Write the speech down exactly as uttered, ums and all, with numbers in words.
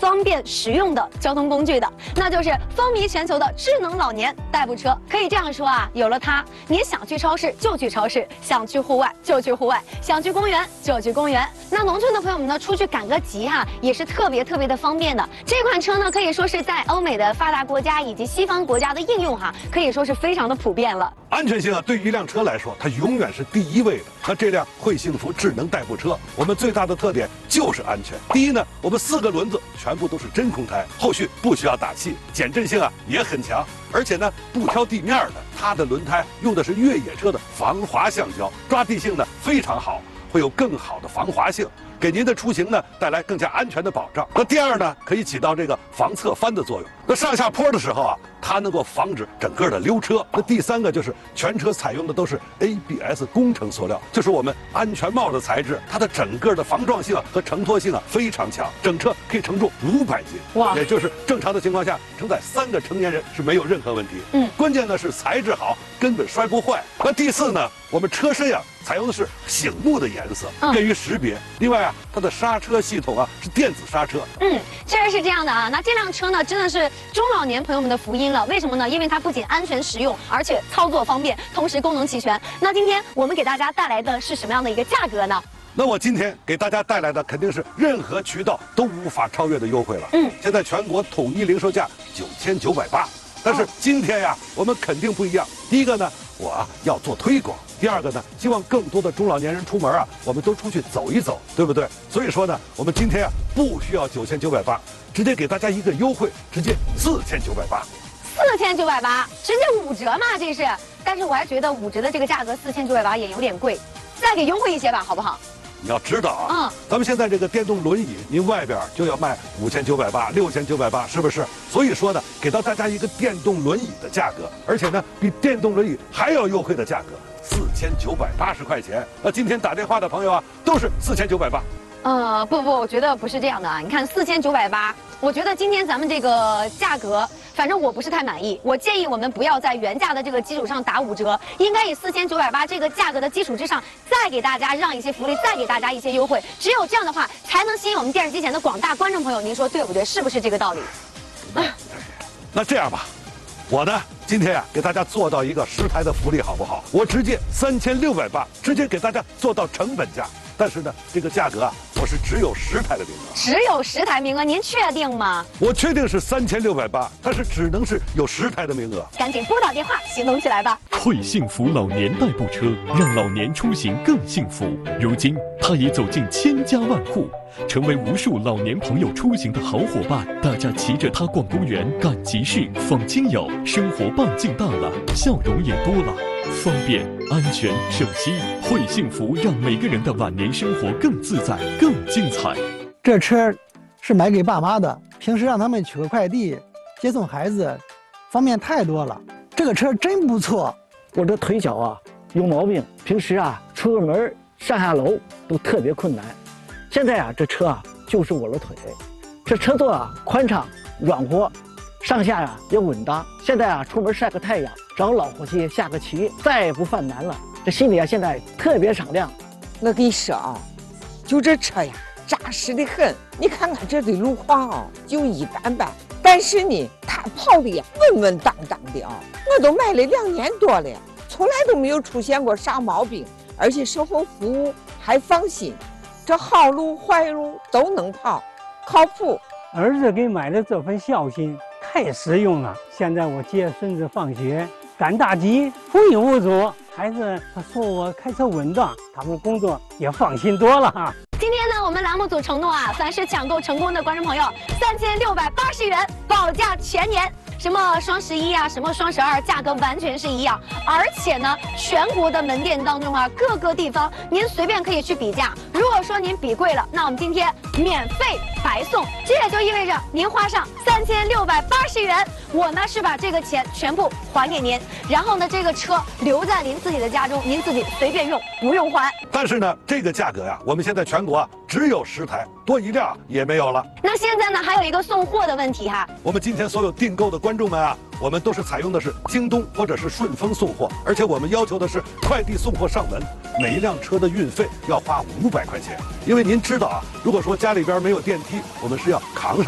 方便实用的交通工具的，那就是风靡全球的智能老年代步车。可以这样说啊，有了它，你想去超市就去超市，想去户外就去户外，想去公园就去公园。那农村的朋友们呢，出去赶个集哈、啊，也是特别特别的方便的。这款车呢，可以说是在欧美的发达国家以及西方国家的应用哈、啊，可以说是非常的普遍了。 安全性啊，对于一辆车来说，它永远是第一位的。那这辆会幸福智能代步车，我们最大的特点就是安全。第一呢，我们四个轮子全部都是真空胎，后续不需要打气，减震性啊也很强。而且呢，不挑地面的，它的轮胎用的是越野车的防滑橡胶，抓地性呢非常好，会有更好的防滑性，给您的出行呢带来更加安全的保障。那第二呢，可以起到这个防侧翻的作用。那上下坡的时候啊，它能够防止整个的溜车。那第三个就是全车采用的都是 A B S 工程塑料，就是我们安全帽的材质，它的整个的防撞性啊和承托性啊非常强，整车可以承重五百斤，哇，也就是正常的情况下承载三个成年人是没有任何问题。嗯，关键呢是材质好，根本摔不坏。那第四呢，我们车身啊采用的是醒目的颜色，便于识别。另外啊，它的刹车系统啊是电子刹车。嗯， 确实是这样的啊。那这辆车呢，真的是中老年朋友们的福音了。为什么呢？因为它不仅安全实用，而且操作方便，同时功能齐全。那今天我们给大家带来的是什么样的一个价格呢？ 那我今天给大家带来的肯定是任何渠道都无法超越的优惠了。嗯，现在全国统一零售价九千九百八，但是今天呀，我们肯定不一样。第一个呢，我啊要做推广。第二个呢，希望更多的中老年人出门啊，我们都出去走一走，对不对？所以说呢，我们今天啊不需要九千九百八，直接给大家一个优惠，直接四千九百八。 四千九百八，直接五折嘛，这是。但是我还觉得五折的这个价格四千九百八也有点贵，再给优惠一些吧，好不好？ 你要知道啊，嗯，咱们现在这个电动轮椅，您外边就要卖五千九百八、六千九百八，是不是？所以说呢，给到大家一个电动轮椅的价格，而且呢，比电动轮椅还要优惠的价格，四千九百八十块钱。那今天打电话的朋友啊，都是四千九百八。 呃，不不，我觉得不是这样的啊。你看四千九百八，我觉得今天咱们这个价格，反正我不是太满意。我建议我们不要在原价的这个基础上打五折，应该以四千九百八这个价格的基础之上，再给大家让一些福利，再给大家一些优惠。只有这样的话，才能吸引我们电视机前的广大观众朋友。您说对不对？是不是这个道理？ 啊、那这样吧，我呢今天啊给大家做到一个十台的福利，好不好？我直接三千六百八，直接给大家做到成本价。但是呢，这个价格啊，我是只有十台的名额， 只有十台名额，您确定吗？ 我确定是三千六百八，但是只能是有十台的名额。 赶紧拨打电话，行动起来吧！ 会幸福老年代步车，让老年出行更幸福。如今，它已走进千家万户，成为无数老年朋友出行的好伙伴。大家骑着它逛公园、赶集市、访亲友，生活半径大了，笑容也多了。方便、安全、省心，会幸福让每个人的晚年生活更自在、更精彩。 这车是买给爸妈的，平时让他们取个快递、接送孩子，方便太多了。这个车真不错。 我这腿脚啊有毛病，平时啊出个门、上下楼都特别困难。现在啊这车啊就是我的腿，这车座啊宽敞、软和。上下呀、啊、也稳当，现在啊出门晒个太阳，找老伙计下个棋，再也不犯难了。这心里啊现在特别敞亮。 我跟你说啊，就这车呀，扎实的很。你看看这的路况啊，就一般般，但是呢，它跑的呀稳稳当当的啊。我都买了两年多了，从来都没有出现过啥毛病，而且售后服务还放心，这好路坏路都能跑，靠谱。 儿子给买的这份孝心太实用了。现在我接孙子放学，赶大集无影无阻，孩子他说我开车稳当，他们工作也放心多了哈。 今天呢，我们栏目组承诺啊，凡是抢购成功的观众朋友，三千六百八十元保价全年。什么双十一啊，什么双十二，价格完全是一样。而且呢，全国的门店当中啊，各个地方您随便可以去比价。如果说您比贵了，那我们今天免费白送。这也就意味着您花上三千六百八十元，我呢是把这个钱全部还给您，然后呢这个车留在您自己的家中，您自己随便用，不用还。 但是呢，这个价格呀，我们现在全国啊只有十台，多一辆也没有了。 那现在呢，还有一个送货的问题哈。 我们今天所有订购的观众们啊，我们都是采用的是京东或者是顺丰送货，而且我们要求的是快递送货上门，每一辆车的运费要花五百块钱。因为您知道啊，如果说家里边没有电梯，我们是要扛上。